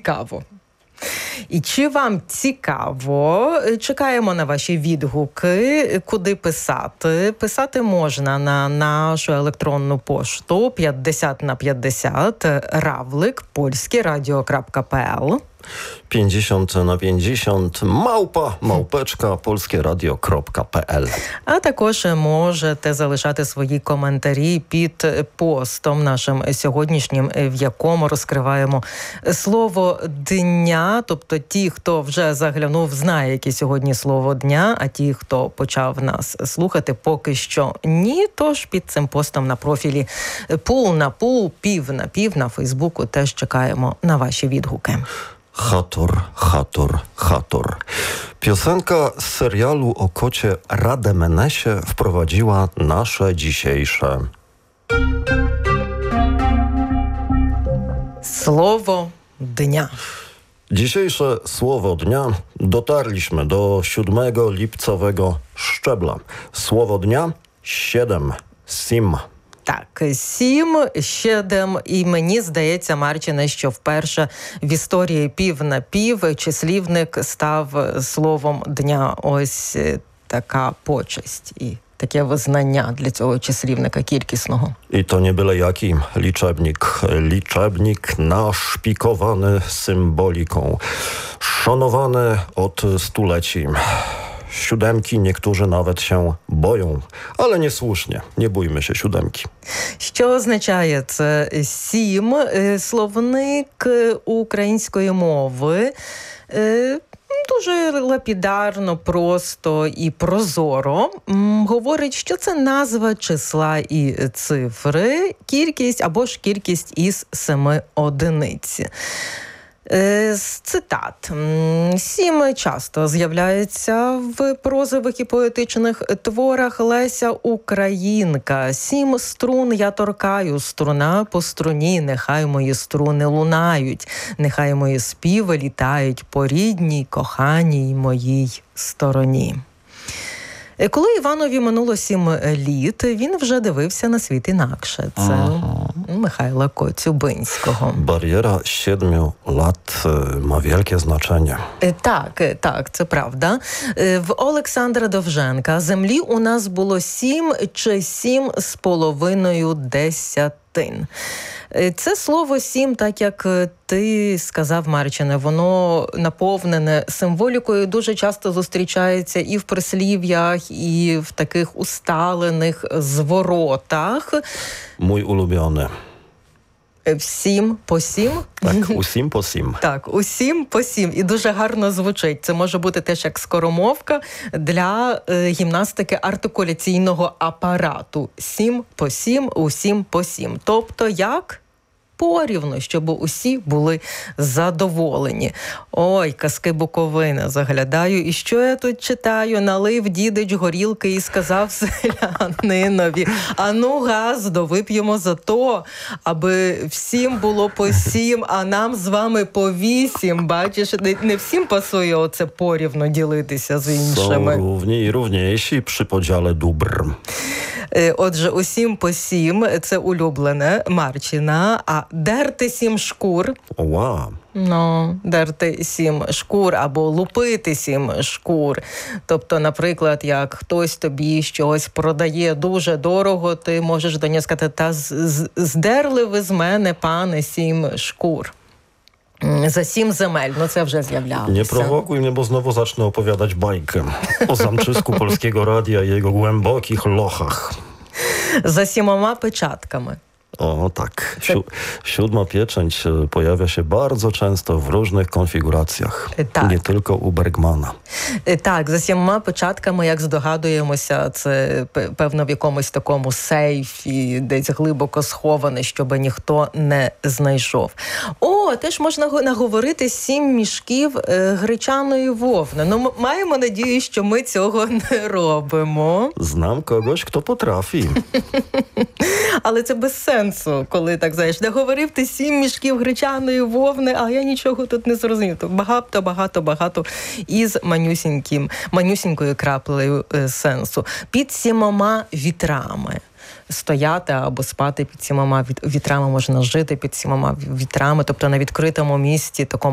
цікаво. І чи вам цікаво? Чекаємо на ваші відгуки, куди писати. Писати можна на нашу електронну пошту 50/50 равлик@polskieradio.pl 50/50 małpeczka polskieradio.pl. А також можете залишати свої коментарі під постом нашим сьогоднішнім, в якому розкриваємо слово дня. Тобто ті, хто вже заглянув, знає, яке сьогодні слово дня, а ті, хто почав нас слухати, поки що ні. Тож під цим постом на профілі Пул на пул, пів на пів на Фейсбуку теж чекаємо на ваші відгуки. Hator, hator, hator. Piosenka z serialu o kocie Rademenesie wprowadziła nasze dzisiejsze Słowo dnia. Dzisiejsze słowo dnia. Dotarliśmy do 7 lipcowego szczebla. Słowo dnia 7. Sim. Так, 7, 7, і мені здається, Марчине, що вперше в історії пів на пів числівник став словом дня. Ось така почесть і таке визнання для цього числівника кількісного. I to nie byle jaki liczebnik. Liczebnik naszpikowany symboliką. Szanowany od stuleci. Siódemki niektórzy nawet się boją, ale niesłusznie. Nie bójmy się siódemki. Що означає це 7? Словник української мови дуже лапідарно, просто і прозоро говорить, що це назва числа і цифри, кількість або ж кількість із 7 одиниць. З цитат. 7 часто з'являється в прозових і поетичних творах Леся Українка. 7 струн я торкаю, струна по струні, нехай мої струни лунають, нехай мої співи літають по рідній, коханій моїй стороні. Коли Іванові минуло 7 літ, він вже дивився на світ інакше. Це Михайла Коцюбинського. Бар'єра 7 lat ma wielkie znaczenie. Так, це правда. В Олександра Довженка землі у нас було 7 чи 7,5 десятин. Це слово 7, так як ти сказав, Марчине, воно наповнене символікою, дуже часто зустрічається і в прислів'ях, і в таких усталених зворотах. Mój ulubiony. Всім по 7? Так, усім по 7. Так, усім по 7. І дуже гарно звучить. Це може бути теж як скоромовка для гімнастики артикуляційного апарату. 7 по 7, усім по 7. Тобто як? Порівну, щоб усі були задоволені. Ой, казки Буковини заглядаю. І що я тут читаю? Налив дідич горілки і сказав селянинові: ану, газдо, вип'ємо за то, аби всім було по 7, а нам з вами по 8. Бачиш, не всім пасує оце порівну ділитися з іншими. Są równi i równiejsi przy podziale dóbr. Отже, усім по 7 – це улюблене Марчина, а дерти 7 шкур. Wow. Дерти 7 шкур або лупити 7 шкур. Тобто, наприклад, як хтось тобі щось продає дуже дорого, ти можеш до нього сказати: та здерли ви з мене, пане, 7 шкур. За 7 земель, це вже з'являлося. Nie prowokuj mnie, bo znowu zacznę opowiadać bajkę o zamczysku Polskiego Radia i jego głębokich lochach. За 7 печатками. O tak, 7 pieczęć pojawia się bardzo często w różnych konfiguracjach, nie tylko u Bergmana. Так, за 7 печатками, як здогадуємося, це, певно, в якомусь такому сейфі, десь глибоко сховане, щоб ніхто не знайшов. Теж можна наговорити 7 мішків гречаної вовни. Маємо надію, що ми цього не робимо. Znam kogoś, kto potrafi. Але це без сенсу, коли так, знаєш, наговорив ти 7 мішків гречаної вовни, а я нічого тут не зрозумів. Багато із манюсінькою краплею сенсу. Під 7 вітрами. Стояти або спати під 7 вітрами, можна жити під 7 вітрами, тобто на відкритому місці, такому